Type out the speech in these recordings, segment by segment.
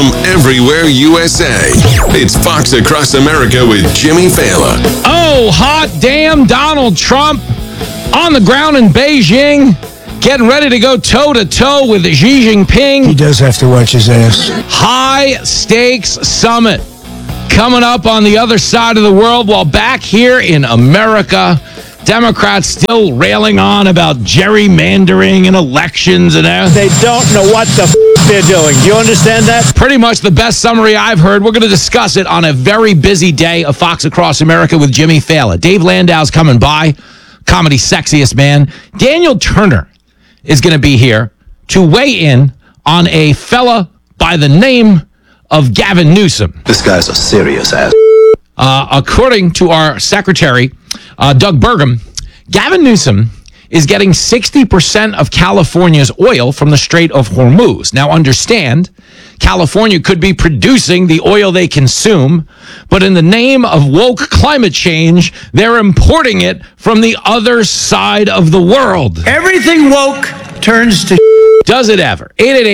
from everywhere USA. It's Fox Across America with Jimmy Fallon. Oh, hot damn Donald Trump on the ground in Beijing, getting ready to go toe-to-toe with Xi Jinping. He does have to watch his ass. High stakes summit coming up on the other side of the world, while back here in America, Democrats still railing on about gerrymandering and elections and everything. They don't know what the they're doing. Do you understand that? Pretty much the best summary I've heard. We're going to discuss it on a very busy day of Fox Across America with Jimmy Fallon. Dave Landau's coming by, comedy sexiest man. Daniel Turner is going to be here to weigh in on a fella by the name of Gavin Newsom. This guy's a serious ass. According to our secretary, Doug Burgum, Gavin Newsom is getting 60% of California's oil from the Strait of Hormuz. Now, understand, California could be producing the oil they consume, but in the name of woke climate change, they're importing it from the other side of the world. Everything woke turns to Does it ever?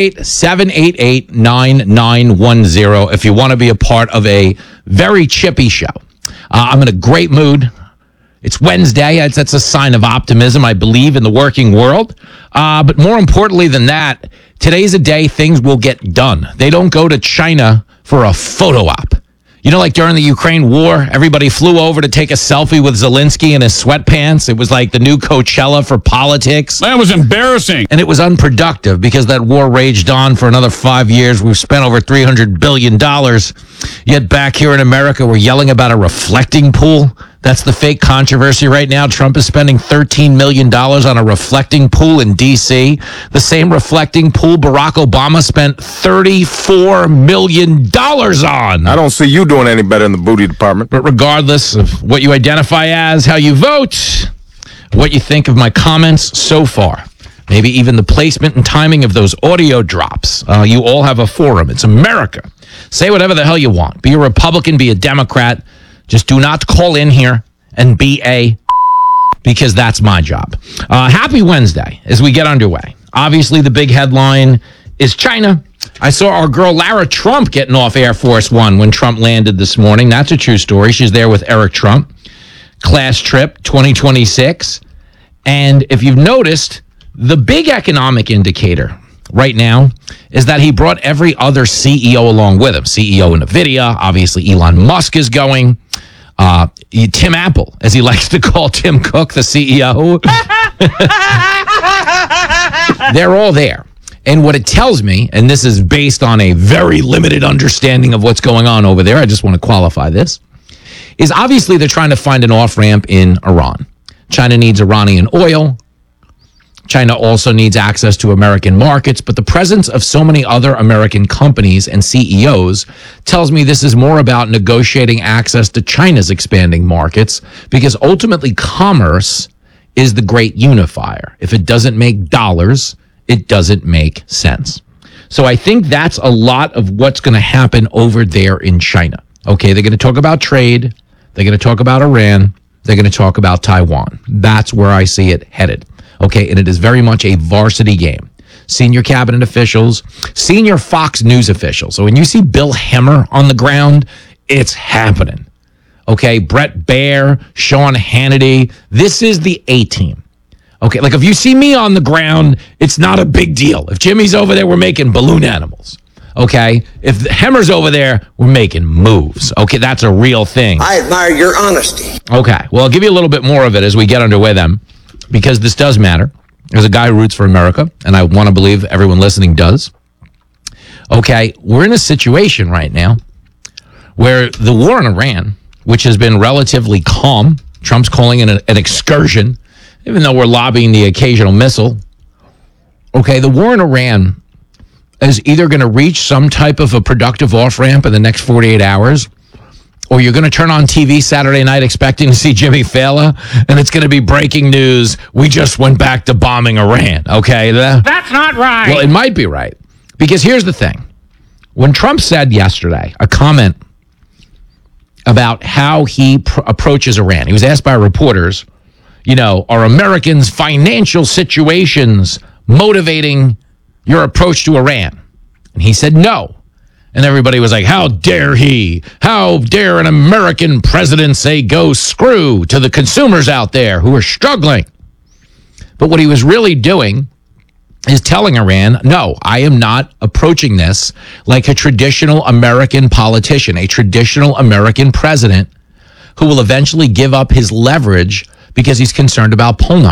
888-788-9910 if you want to be a part of a very chippy show. I'm in a great mood. It's Wednesday. That's a sign of optimism, I believe, in the working world. But more importantly than that, today's a day things will get done. They don't go to China for a photo op. You know, like during the Ukraine war, everybody flew over to take a selfie with Zelensky in his sweatpants. It was like the new Coachella for politics. That was embarrassing. And it was unproductive because that war raged on for another 5 years. We've spent over $300 billion. Yet back here in America, we're yelling about a reflecting pool. That's the fake controversy right now. Trump is spending $13 million on a reflecting pool in D.C. The same reflecting pool Barack Obama spent $34 million on. I don't see you doing any better in the booty department. But regardless of what you identify as, how you vote, what you think of my comments so far, maybe even the placement and timing of those audio drops, you all have a forum. It's America. Say whatever the hell you want. Be a Republican, be a Democrat. Just do not call in here and be because that's my job. Happy Wednesday as we get underway. Obviously, the big headline is China. I saw our girl Lara Trump getting off Air Force One when Trump landed this morning. That's a true story. She's there with Eric Trump. Class trip 2026. And if you've noticed, the big economic indicator right now is that he brought every other CEO along with him. CEO of NVIDIA, obviously Elon Musk is going. Tim Apple, as he likes to call Tim Cook, the CEO. They're all there. And what it tells me, and this is based on a very limited understanding of what's going on over there, I just want to qualify this, is obviously they're trying to find an off-ramp in Iran. China needs Iranian oil. China also needs access to American markets, but the presence of so many other American companies and CEOs tells me this is more about negotiating access to China's expanding markets, because ultimately commerce is the great unifier. If it doesn't make dollars, it doesn't make sense. So I think that's a lot of what's going to happen over there in China. Okay, they're going to talk about trade. They're going to talk about Iran. They're going to talk about Taiwan. That's where I see it headed. Okay, and it is very much a varsity game. Senior cabinet officials, senior Fox News officials. So when you see Bill Hemmer on the ground, it's happening. Okay, Brett Baier, Sean Hannity, this is the A-team. Okay, like if you see me on the ground, it's not a big deal. If Jimmy's over there, we're making balloon animals. Okay, if Hemmer's over there, we're making moves. Okay, that's a real thing. I admire your honesty. Okay, well, I'll give you a little bit more of it as we get underway then, because this does matter. There's a guy who roots for America, and I want to believe everyone listening does. Okay, we're in a situation right now where the war in Iran, which has been relatively calm, Trump's calling it an excursion, even though we're lobbying the occasional missile. Okay, the war in Iran is either going to reach some type of a productive off-ramp in the next 48 hours, or you're going to turn on TV Saturday night expecting to see Jimmy Fallon, and it's going to be breaking news. We just went back to bombing Iran, okay? That's not right. Well, it might be right, because here's the thing. When Trump said yesterday a comment about how he approaches Iran, he was asked by reporters, you know, are Americans' financial situations motivating your approach to Iran? And he said no. And everybody was like, how dare he? How dare an American president say go screw to the consumers out there who are struggling? But what he was really doing is telling Iran, no, I am not approaching this like a traditional American politician, a traditional American president who will eventually give up his leverage because he's concerned about poll numbers.